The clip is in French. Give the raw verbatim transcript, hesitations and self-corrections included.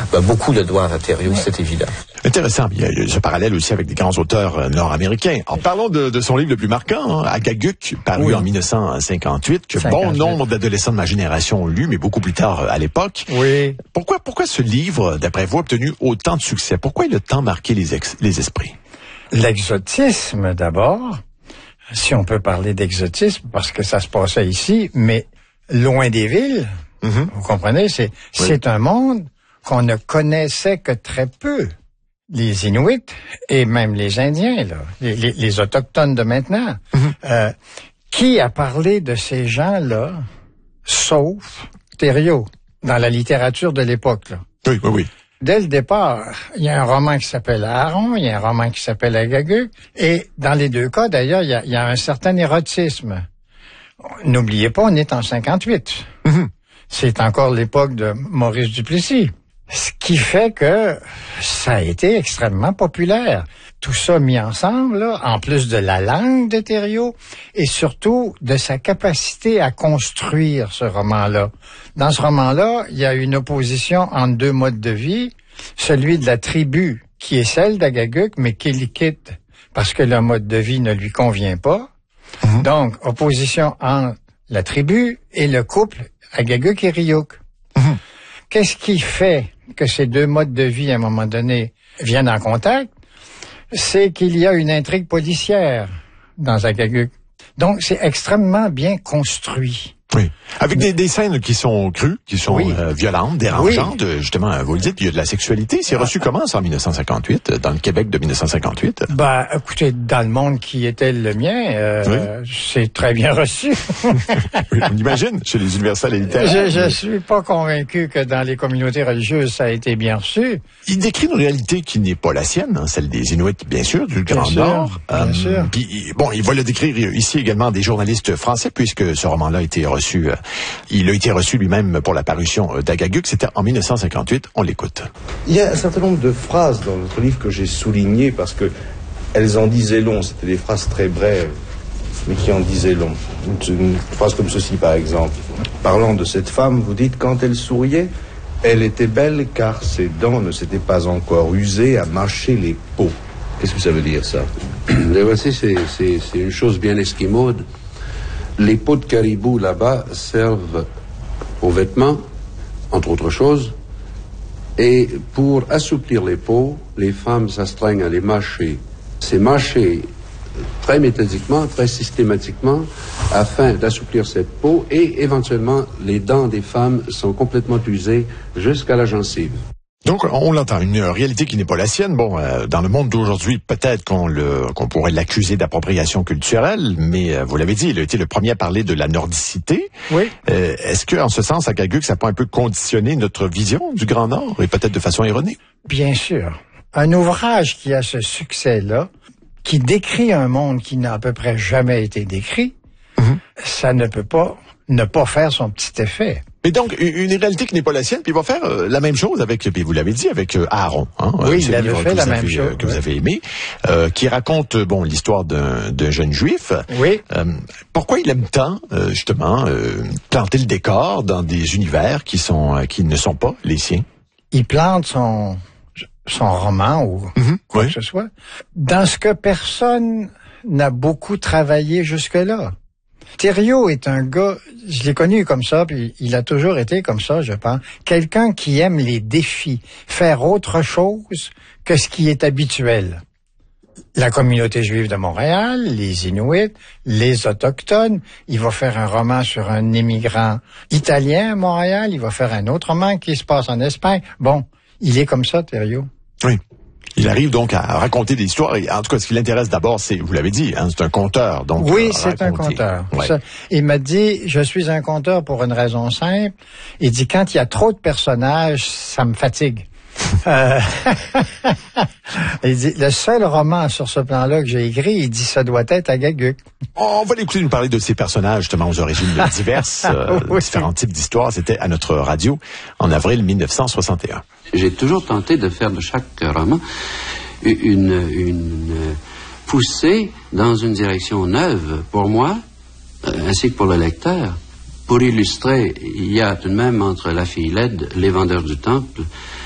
ben, beaucoup le doivent à Thériault, oui. C'est évident. Intéressant. Il y a ce parallèle aussi avec des grands auteurs nord-américains. En parlant de, de son livre le plus marquant, hein, Agaguc, paru oui. en dix-neuf cent cinquante-huit, que cinquante-huit. Bon nombre d'adolescents de ma génération ont lu, mais beaucoup plus tard à l'époque. Oui. Pourquoi, pourquoi ce livre, d'après vous, a obtenu autant de succès? Pourquoi il a tant marqué les, ex, les esprits? L'exotisme, d'abord. Si on peut parler d'exotisme, parce que ça se passait ici, mais loin des villes. Mm-hmm. Vous comprenez? C'est, oui. c'est un monde qu'on ne connaissait que très peu. Les Inuits et même les Indiens, là, les, les, les Autochtones de maintenant. Mm-hmm. Euh, qui a parlé de ces gens-là, sauf Thériault, dans la littérature de l'époque, là? Oui, oui, oui. Dès le départ, il y a un roman qui s'appelle Aaron, il y a un roman qui s'appelle Agaguc, et dans les deux cas, d'ailleurs, il y a, il y a un certain érotisme. N'oubliez pas, on est en cinquante-huit. Mm-hmm. C'est encore l'époque de Maurice Duplessis. Ce qui fait que ça a été extrêmement populaire. Tout ça mis ensemble, là, en plus de la langue de Thériault et surtout de sa capacité à construire ce roman-là. Dans ce roman-là, il y a une opposition entre deux modes de vie, celui de la tribu, qui est celle d'Agaguc, mais qu'il quitte parce que le mode de vie ne lui convient pas. Mmh. Donc, opposition entre la tribu et le couple Agaguc et Ryuk. Mmh. Qu'est-ce qui fait que ces deux modes de vie, à un moment donné, viennent en contact? C'est qu'il y a une intrigue policière dans Agaguc. Donc, c'est extrêmement bien construit. Oui. Avec des, des scènes qui sont crues, qui sont oui. euh, violentes, dérangeantes. Oui. Justement, vous le dites, il y a de la sexualité. C'est reçu comment, ça, en dix-neuf cent cinquante-huit, dans le Québec de dix-neuf cent cinquante-huit? Ben, écoutez, dans le monde qui était le mien, euh, oui. c'est très bien reçu. Oui, on imagine, chez les universités littéraires. Je, je suis pas convaincu que dans les communautés religieuses, ça a été bien reçu. Il décrit une réalité qui n'est pas la sienne, hein, celle des Inuits, bien sûr, du Grand bien Nord. Sûr, bien euh, sûr. Puis, bon, il va le décrire ici également des journalistes français, puisque ce roman-là a été reçu, euh, il a été reçu lui-même pour la parution d'Agaguc. C'était en dix-neuf cent cinquante-huit. On l'écoute. Il y a un certain nombre de phrases dans notre livre que j'ai soulignées parce que elles en disaient long. C'était des phrases très brèves, mais qui en disaient long. Une, une phrase comme ceci, par exemple. Parlant de cette femme, vous dites, quand elle souriait, elle était belle car ses dents ne s'étaient pas encore usées à mâcher les peaux. Qu'est-ce que ça veut dire, ça? Et voici, c'est, c'est, c'est une chose bien esquimaude. Les peaux de caribou, là-bas, servent aux vêtements, entre autres choses. Et pour assouplir les peaux, les femmes s'astreignent à les mâcher. C'est mâcher très méthodiquement, très systématiquement, afin d'assouplir cette peau. Et éventuellement, les dents des femmes sont complètement usées jusqu'à la gencive. Donc, on l'entend, une réalité qui n'est pas la sienne. Bon, euh, dans le monde d'aujourd'hui, peut-être qu'on le qu'on pourrait l'accuser d'appropriation culturelle, mais euh, vous l'avez dit, il a été le premier à parler de la nordicité. Oui. Euh, est-ce que, en ce sens, Agaguc, ça peut un peu conditionner notre vision du Grand Nord, et peut-être de façon erronée? Bien sûr. Un ouvrage qui a ce succès-là, qui décrit un monde qui n'a à peu près jamais été décrit, mm-hmm. ça ne peut pas ne pas faire son petit effet. Mais donc, une réalité qui n'est pas la sienne, puis il va faire euh, la même chose avec, puis vous l'avez dit, avec euh, Aaron. Hein, oui, euh, il avait fait la même avez, chose. Euh, que oui. vous avez aimé, euh, qui raconte, bon, l'histoire d'un, d'un jeune juif. Oui. Euh, pourquoi il aime tant, euh, justement, euh, planter le décor dans des univers qui sont euh, qui ne sont pas les siens? Il plante son son roman ou mm-hmm, quoi oui. que ce soit dans ce que personne n'a beaucoup travaillé jusque-là. Thériault est un gars, je l'ai connu comme ça, puis il a toujours été comme ça, je pense. Quelqu'un qui aime les défis, faire autre chose que ce qui est habituel. La communauté juive de Montréal, les Inuits, les Autochtones. Il va faire un roman sur un immigrant italien à Montréal. Il va faire un autre roman qui se passe en Espagne. Bon, il est comme ça, Thériault. Oui. Il arrive donc à raconter des histoires. Et en tout cas, ce qui l'intéresse d'abord, c'est, vous l'avez dit, hein, c'est un conteur. Donc, oui, c'est un conteur. Ouais. Ça, il m'a dit, je suis un conteur pour une raison simple. Il dit, quand il y a trop de personnages, ça me fatigue. euh, il dit, le seul roman sur ce plan-là que j'ai écrit, il dit, ça doit être Agaguc. On va l'écouter nous parler de ces personnages, justement, aux origines diverses, euh, oui. différents types d'histoires. C'était à notre radio en avril dix-neuf cent soixante et un. J'ai toujours tenté de faire de chaque roman une, une poussée dans une direction neuve pour moi, ainsi que pour le lecteur. Pour illustrer, il y a tout de même entre La fille laide, Les vendeurs du temple,